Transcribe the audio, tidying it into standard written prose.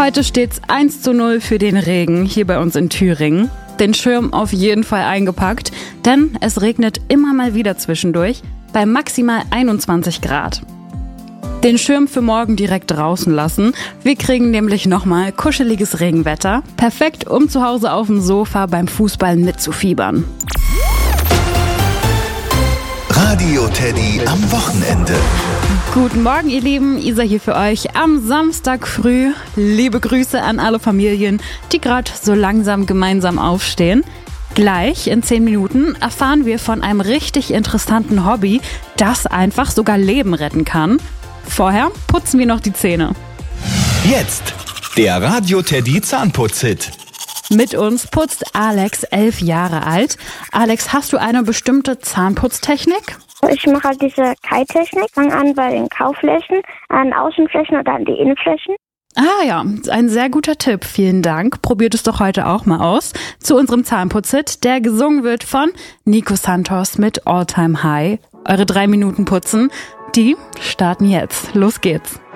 Heute steht's 1:0 für den Regen hier bei uns in Thüringen. Den Schirm auf jeden Fall eingepackt, denn es regnet immer mal wieder zwischendurch bei maximal 21 Grad. Den Schirm für morgen direkt draußen lassen. Wir kriegen nämlich nochmal kuscheliges Regenwetter. Perfekt, um zu Hause auf dem Sofa beim Fußball mitzufiebern. Radio Teddy am Wochenende. Guten Morgen, ihr Lieben. Isa hier für euch am Samstag früh. Liebe Grüße an alle Familien, die gerade so langsam gemeinsam aufstehen. Gleich in 10 Minuten erfahren wir von einem richtig interessanten Hobby, das einfach sogar Leben retten kann. Vorher putzen wir noch die Zähne. Jetzt der Radio Teddy Zahnputz-Hit. Mit uns putzt Alex, 11 Jahre alt. Alex, hast du eine bestimmte Zahnputztechnik? Ich mache halt diese Kai-Technik. Fange an bei den Kauflächen, an Außenflächen und an die Innenflächen. Ah ja, ein sehr guter Tipp. Vielen Dank. Probiert es doch heute auch mal aus. Zu unserem Zahnputz-Hit, der gesungen wird von Nico Santos mit All Time High. Eure 3 Minuten putzen, die starten jetzt. Los geht's.